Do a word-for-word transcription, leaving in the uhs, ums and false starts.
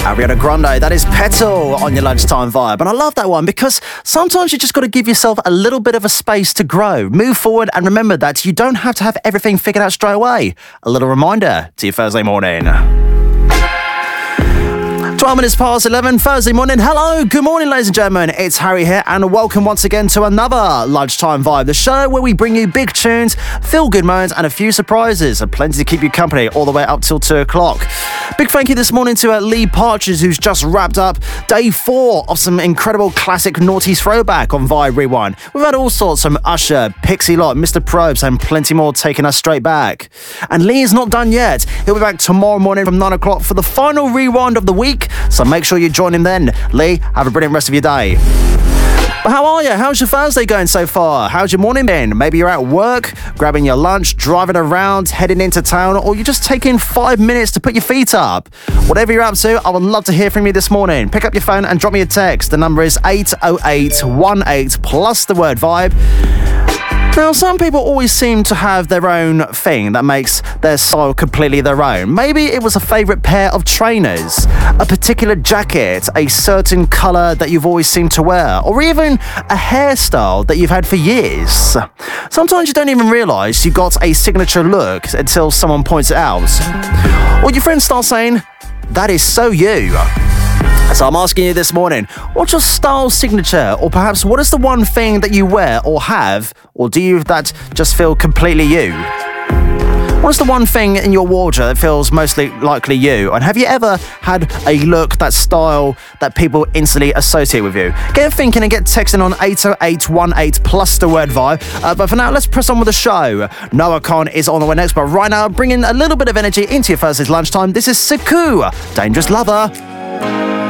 Ariana Grande, that is Petal on your lunchtime vibe. And I love that one because sometimes you just got to give yourself a little bit of a space to grow, move forward, and remember that you don't have to have everything figured out straight away. A little reminder to your Thursday morning. twelve minutes past eleven, Thursday morning. Hello, good morning, ladies and gentlemen. It's Harry here, and welcome once again to another Lunchtime Vibe, the show where we bring you big tunes, feel-good moments, and a few surprises, and plenty to keep you company all the way up till two o'clock. Big thank you this morning to uh, Lee Partridge, who's just wrapped up day four of some incredible classic noughties throwback on Vibe Rewind. We've had all sorts from Usher, Pixie Lott, Mister Probst, and plenty more taking us straight back. And Lee is not done yet. He'll be back tomorrow morning from nine o'clock for the final rewind of the week, so make sure you join him then. Lee, have a brilliant rest of your day. But how are you? How's your Thursday going so far? How's your morning been? Maybe you're at work, grabbing your lunch, driving around, heading into town, or you're just taking five minutes to put your feet up. Whatever you're up to, I would love to hear from you this morning. Pick up your phone and drop me a text. The number is eight oh eight one eight plus the word vibe. Now, some people always seem to have their own thing that makes their style completely their own. Maybe it was a favourite pair of trainers, a particular jacket, a certain colour that you've always seemed to wear, or even a hairstyle that you've had for years. Sometimes you don't even realise you got a signature look until someone points it out. Or your friends start saying, "That is so you." So I'm asking you this morning, what's your style signature? Or perhaps what is the one thing that you wear or have, or do you that just feel completely you? What's the one thing in your wardrobe that feels mostly likely you? And have you ever had a look, that style, that people instantly associate with you? Get thinking and get texting on eight oh eight one eight plus the word vibe. Uh, but for now, let's press on with the show. Noah Khan is on the way next, but right now, bringing a little bit of energy into your Thursday's lunchtime. This is Saku, Dangerous Lover.